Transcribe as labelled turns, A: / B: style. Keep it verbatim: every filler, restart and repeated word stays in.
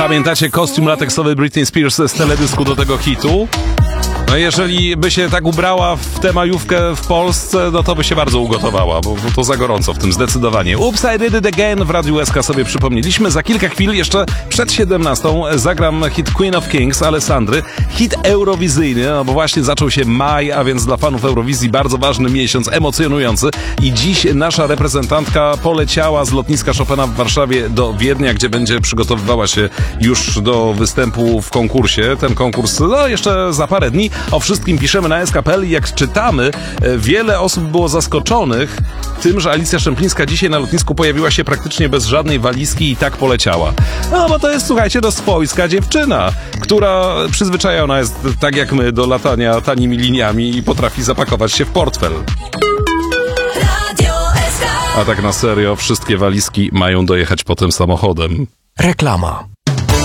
A: Pamiętacie kostium lateksowy Britney Spears z teledysku do tego hitu? No jeżeli by się tak ubrała w tę majówkę w Polsce, no to by się bardzo ugotowała, bo to za gorąco w tym zdecydowanie. Oops, I did it again w Radiu S K sobie przypomnieliśmy. Za kilka chwil, jeszcze przed siedemnastą, zagram hit Queen of Kings Alessandry. Hit eurowizyjny, no bo właśnie zaczął się maj, a więc dla fanów Eurowizji bardzo ważny miesiąc, emocjonujący. I dziś nasza reprezentantka poleciała z lotniska Chopina w Warszawie do Wiednia, gdzie będzie przygotowywała się już do występu w konkursie. Ten konkurs, no jeszcze za parę dni. O wszystkim piszemy na S K kropka P L i jak czytamy, wiele osób było zaskoczonych tym, że Alicja Szemplińska dzisiaj na lotnisku pojawiła się praktycznie bez żadnej walizki i tak poleciała. No bo to jest, słuchajcie, no swojska dziewczyna, która przyzwyczajona jest, tak jak my, do latania tanimi liniami i potrafi zapakować się w portfel. A tak na serio, wszystkie walizki mają dojechać potem samochodem.
B: Reklama.